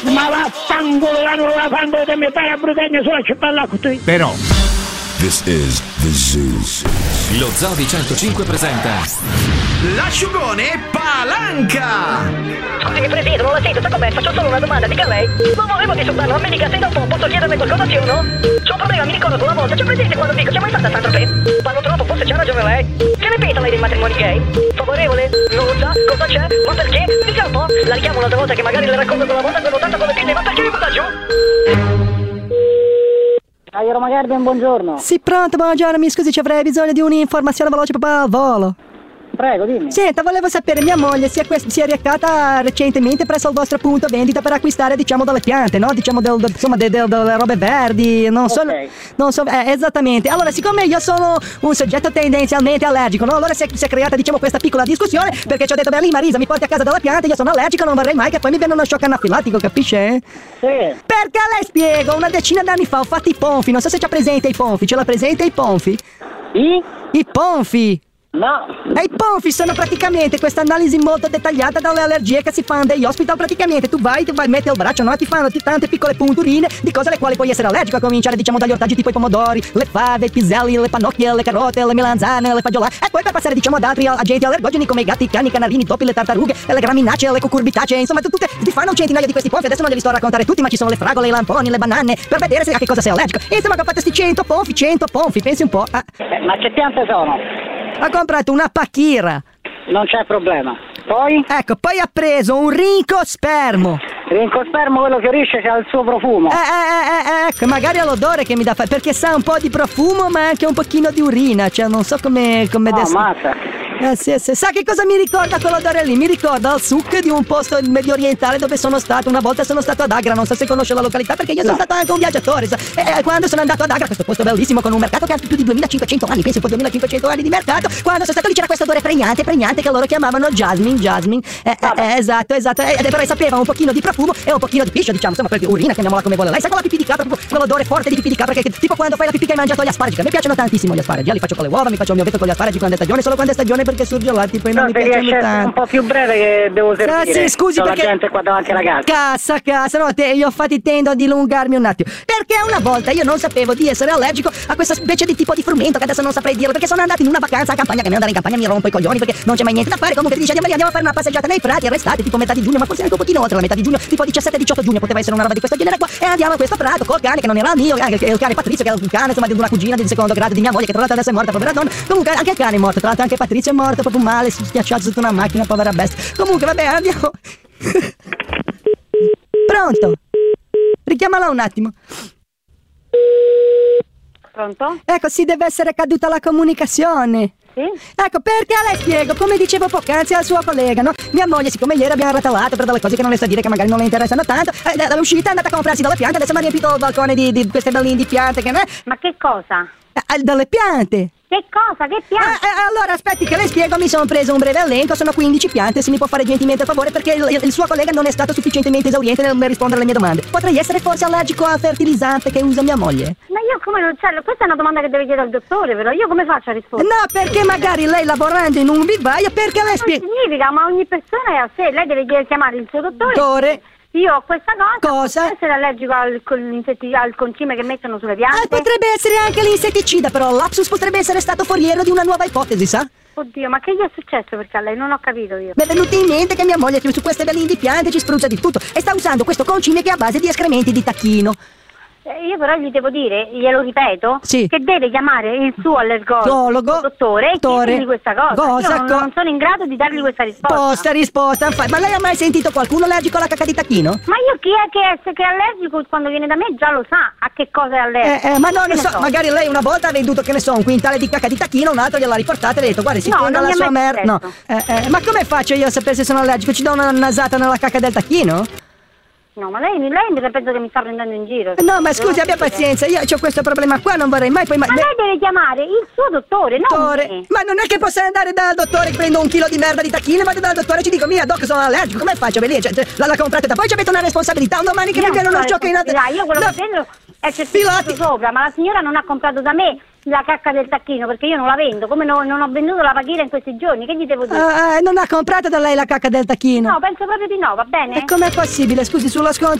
Ma vaffanculo, la nuova fango di me pare a brutagna sulla cippalla con te. Però This is the Zoo. Lo Zoo di 105 presenta l'asciugone Palanca. Scusi, Presidente, non la sento, sa com'è? Faccio solo una domanda, dica lei. Non volevo disturbarlo, ma mi dica se da un po' posso chiederle qualcosa, sì o no? C'ho un problema, mi ricordo una volta, c'è presente quando dico, c'è mai stata Saint-Tropez? Parlo troppo, forse c'ha ragione lei. Che ne pensa lei dei matrimoni gay? Favorevole? Non lo sa? Cosa c'è? Ma perché? Dica un po'. La richiamo un'altra volta che magari le racconto quella volta che ho votato con le pinne, ma perché mi butta giù? Roma Garden, buongiorno. Sì, pronto, buongiorno, mi scusi, ci avrei bisogno di un'informazione veloce papà al volo. Prego, dimmi. Senta, volevo sapere, mia moglie si è recata recentemente presso il vostro punto vendita per acquistare, diciamo, delle piante, no? Diciamo, delle robe verdi, non so, esattamente. Allora, siccome io sono un soggetto tendenzialmente allergico, no? Allora si è creata, diciamo, questa piccola discussione, perché ci ho detto, beh, lì Marisa mi porti a casa delle piante, io sono allergico, non vorrei mai che poi mi viene uno shock anafilattico, capisce? Sì. Perché le spiego, una decina d'anni fa ho fatto i ponfi, non so se c'ha presente i ponfi, ce l'ha presente i ponfi? I ponfi! No. E i ponfi sono praticamente questa analisi molto dettagliata dalle allergie che si fanno degli hospital. Praticamente tu vai, metti il braccio, no? Ti fanno tante piccole punturine di cose alle quali puoi essere allergico, a cominciare, diciamo, dagli ortaggi tipo i pomodori, le fave, i piselli, le pannocchie, le carote, le melanzane, le fagiolate, e poi per passare, diciamo, ad altri agenti allergogeni come i gatti, i cani, i canarini, i topi, le tartarughe, le graminacee, le cucurbitacee, insomma tutte ti fanno un centinaio di questi ponfi. Adesso non li sto a raccontare tutti, ma ci sono le fragole, i lamponi, le banane, per vedere a che cosa sei allergico. E insomma, che ho fatto sti 100 ponfi, pensi un po'. Ma che piante sono? Ha comprato una pachira. Non c'è problema. Poi? Ecco, poi ha preso un rincospermo. Rincospermo, quello fiorisce, c'ha il suo profumo. Ecco, magari ha l'odore che mi dà perché sa un po' di profumo, ma anche un pochino di urina. Cioè, non so come adesso. Mazza. Sì. Sa che cosa mi ricorda quell'odore lì? Mi ricorda il suc di un posto medio orientale dove sono stato. Una volta sono stato ad Agra, non so se conosce la località, perché io sono stato anche un viaggiatore, sa? E quando sono andato ad Agra, questo posto bellissimo con un mercato che ha più di 2500 anni, penso un po' 2500 anni di mercato, quando sono stato lì c'era questo odore pregnante che loro chiamavano jasmine. Esatto. Però sapeva un pochino di profumo e un pochino di piscio, diciamo, insomma, perché urina, chiamiamola come vuole lei. Sa quella pipì di capra, quell'odore forte di pipì di capra, che tipo quando fai la pipì che hai mangiato gli asparagi, che a me piacciono tantissimo gli asparagi. Io li faccio con le uova, mi faccio il mio vetro con gli asparagi quando è stagione, solo quando è stagione perché surgelati poi non mi piacciono tanto. Un po' più breve che devo servire. Sì, scusi, c'ho perché la gente qua davanti alla casa. Cassa, no, io infatti tendo a dilungarmi un attimo. Perché una volta io non sapevo di essere allergico a questa specie di tipo di frumento che adesso non saprei dirlo, perché sono andato in una vacanza a campagna, che mi andare in campagna mi rompo i coglioni perché non c'è mai niente da fare. Comunque ti dice andiamo a fare una passeggiata nei prati arrestati tipo metà di giugno, ma forse anche un pochino oltre la metà di giugno, tipo 17-18 giugno poteva essere una roba di questo genere qua. E andiamo a questo prato col cane che non era il mio, il cane Patrizio, che era un cane, insomma, di una cugina di secondo grado di mia moglie, che tra l'altro adesso è morta, povera donna. Comunque anche il cane è morto, tra l'altro anche Patrizio è morto proprio male, schiacciato sotto una macchina, povera bestia. Comunque vabbè, andiamo. Pronto? Richiamala un attimo. Pronto? Ecco, sì, deve essere caduta la comunicazione. Sì? Ecco, perché le spiego, come dicevo poc'anzi al suo collega, no? Mia moglie, siccome ieri abbiamo ratallato per delle cose che non le so dire, che magari non le interessano tanto, dall'uscita è andata a comprarsi delle piante, adesso mi ha riempito il balcone di queste belline di piante che... Ma che cosa? Dalle piante. Che cosa? Che piante? Allora aspetti che le spiego, mi sono preso un breve elenco, sono 15 piante, se mi può fare gentilmente a favore, perché il suo collega non è stato sufficientemente esauriente nel rispondere alle mie domande. Potrei essere forse allergico al fertilizzante che usa mia moglie? Ma io come non c'è? Questa è una domanda che deve chiedere al dottore, però io come faccio a rispondere? No, perché magari lei lavorando in un vivaio, perché lei spiega... Non significa, ma ogni persona è a sé, lei deve chiamare il suo dottore. Io ho questa cosa. Può essere allergico al concime che mettono sulle piante? Potrebbe essere anche l'insetticida, però l'Apsus potrebbe essere stato foriero di una nuova ipotesi, sa? Oddio, ma che gli è successo perché a lei? Non ho capito io. Mi è venuto in mente che mia moglie su queste belline di piante ci spruzza di tutto e sta usando questo concime che è a base di escrementi di tacchino. Io però gli devo dire, glielo ripeto, sì, che deve chiamare il suo allergologo, dottore, e chiedergli questa cosa. Io non sono in grado di dargli questa risposta. Ma lei ha mai sentito qualcuno allergico alla cacca di tacchino? Ma io chi è che è allergico quando viene da me già lo sa a che cosa è allergico. Ma non ne so, magari lei una volta ha venduto, che ne so, un quintale di cacca di tacchino, un altro gliel'ha riportata e le ha detto guardi, si tenga la sua merda. No. Ma come faccio io a sapere se sono allergico? Ci do una nasata nella cacca del tacchino? No, ma lei penso che mi sta prendendo in giro. No, ma scusi, abbia pazienza, io ho questo problema qua, non vorrei mai poi... Ma lei deve chiamare il suo dottore, non me. Ma non è che possa andare dal dottore, prendo un chilo di merda di tacchino, vado dal dottore e ci dico, mia doc, sono allergico, come faccio? La comprate da poi ci avete una responsabilità, un domani che mi viene uno shock in... Io quello che prendo è certificato sopra, ma la signora non ha comprato da me la cacca del tacchino, perché io non la vendo, come non ho venduto la pachira in questi giorni, che gli devo dire? Non ha comprato da lei la cacca del tacchino? No, penso proprio di no, va bene? E com'è possibile? Scusi, sullo sconto